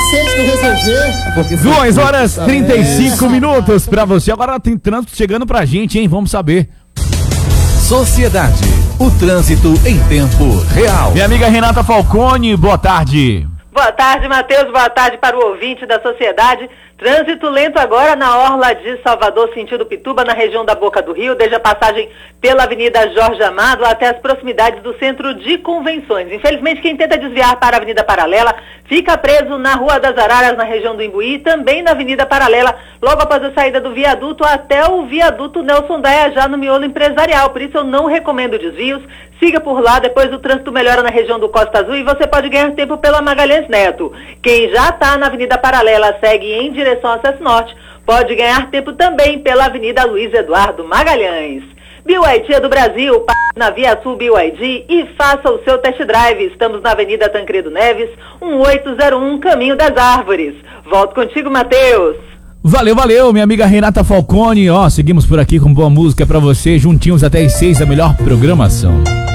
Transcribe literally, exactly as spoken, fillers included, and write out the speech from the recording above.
cacete não resolver. duas horas e trinta e cinco minutos pra você. Agora tem trânsito chegando pra gente, hein? Vamos saber. Sociedade, o trânsito em tempo real. Minha amiga Renata Falcone, boa tarde. Boa tarde, Matheus. Boa tarde para o ouvinte da Sociedade. Trânsito lento agora na orla de Salvador, sentido Pituba, na região da Boca do Rio, desde a passagem pela Avenida Jorge Amado até as proximidades do Centro de Convenções. Infelizmente, quem tenta desviar para a Avenida Paralela fica preso na Rua das Araras, na região do Imbuí, também na Avenida Paralela, logo após a saída do viaduto até o viaduto Nelson Daia, já no miolo empresarial. Por isso eu não recomendo desvios. Siga por lá, depois o trânsito melhora na região do Costa Azul e você pode ganhar tempo pela Magalhães Neto. Quem já está na Avenida Paralela segue em direção ao Acesso Norte, pode ganhar tempo também pela Avenida Luiz Eduardo Magalhães. B Y D é do Brasil, passe na Via Sul B Y D e faça o seu test drive. Estamos na Avenida Tancredo Neves, um oito zero um, Caminho das Árvores. Volto contigo, Matheus. Valeu, valeu, minha amiga Renata Falcone. Ó, seguimos por aqui com boa música pra você, juntinhos até as seis da melhor programação.